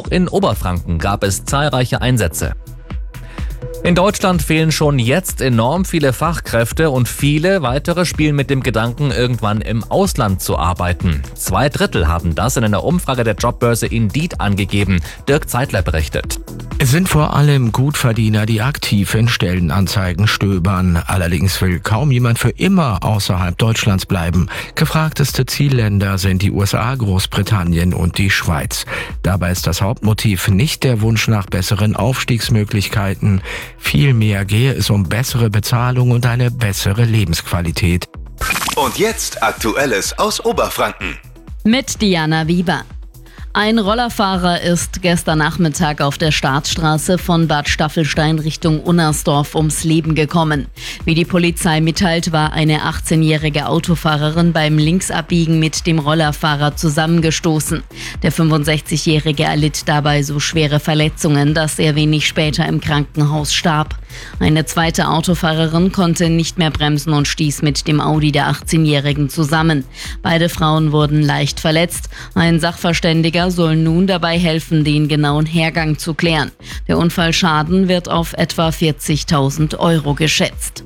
Auch in Oberfranken gab es zahlreiche Einsätze. In Deutschland fehlen schon jetzt enorm viele Fachkräfte und viele weitere spielen mit dem Gedanken, irgendwann im Ausland zu arbeiten. 2/3 haben das in einer Umfrage der Jobbörse Indeed angegeben. Dirk Zeitler berichtet. Es sind vor allem Gutverdiener, die aktiv in Stellenanzeigen stöbern. Allerdings will kaum jemand für immer außerhalb Deutschlands bleiben. Gefragteste Zielländer sind die USA, Großbritannien und die Schweiz. Dabei ist das Hauptmotiv nicht der Wunsch nach besseren Aufstiegsmöglichkeiten. Vielmehr gehe es um bessere Bezahlung und eine bessere Lebensqualität. Und jetzt Aktuelles aus Oberfranken. Mit Diana Wieber. Ein Rollerfahrer ist gestern Nachmittag auf der Staatsstraße von Bad Staffelstein Richtung Unnersdorf ums Leben gekommen. Wie die Polizei mitteilt, war eine 18-jährige Autofahrerin beim Linksabbiegen mit dem Rollerfahrer zusammengestoßen. Der 65-Jährige erlitt dabei so schwere Verletzungen, dass er wenig später im Krankenhaus starb. Eine zweite Autofahrerin konnte nicht mehr bremsen und stieß mit dem Audi der 18-Jährigen zusammen. Beide Frauen wurden leicht verletzt. Ein Sachverständiger soll nun dabei helfen, den genauen Hergang zu klären. Der Unfallschaden wird auf etwa 40.000 Euro geschätzt.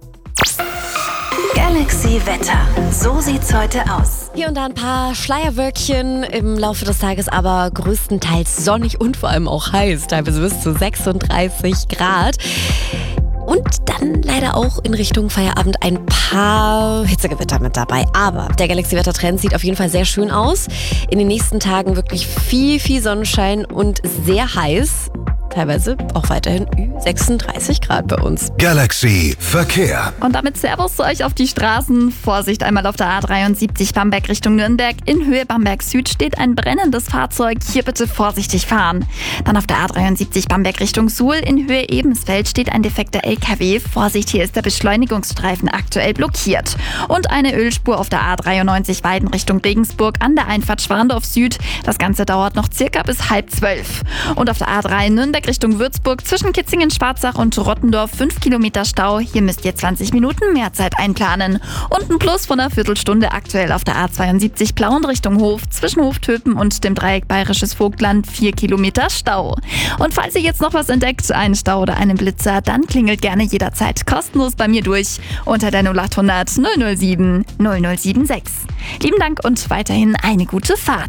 Galaxy Wetter. So sieht's heute aus. Hier und da ein paar Schleierwölkchen, im Laufe des Tages aber größtenteils sonnig und vor allem auch heiß, teilweise bis zu 36 Grad. Und dann leider auch in Richtung Feierabend ein paar Hitzegewitter mit dabei. Aber der Galaxy-Wetter-Trend sieht auf jeden Fall sehr schön aus. In den nächsten Tagen wirklich viel Sonnenschein und sehr heiß. Teilweise auch weiterhin 36 Grad bei uns. Galaxy Verkehr. Und damit Servus zu euch auf die Straßen. Vorsicht einmal auf der A73 Bamberg Richtung Nürnberg. In Höhe Bamberg Süd steht ein brennendes Fahrzeug. Hier bitte vorsichtig fahren. Dann auf der A73 Bamberg Richtung Suhl. In Höhe Ebensfeld steht ein defekter LKW. Vorsicht, hier ist der Beschleunigungsstreifen aktuell blockiert. Und eine Ölspur auf der A93 Weiden Richtung Regensburg an der Einfahrt Schwandorf Süd. Das Ganze dauert noch circa bis 11:30. Und auf der A3 Nürnberg Richtung Würzburg zwischen Kitzingen, Schwarzach und Rottendorf 5 Kilometer Stau. Hier müsst ihr 20 Minuten mehr Zeit einplanen. Und ein Plus von einer Viertelstunde aktuell auf der A72 Plauen Richtung Hof zwischen Hoftöpen und dem Dreieck Bayerisches Vogtland 4 Kilometer Stau. Und falls ihr jetzt noch was entdeckt, einen Stau oder einen Blitzer, dann klingelt gerne jederzeit kostenlos bei mir durch unter der 0800 007 0076. Lieben Dank und weiterhin eine gute Fahrt.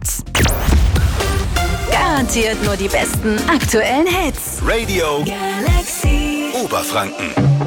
Garantiert nur die besten aktuellen Hits. Radio Galaxy Oberfranken.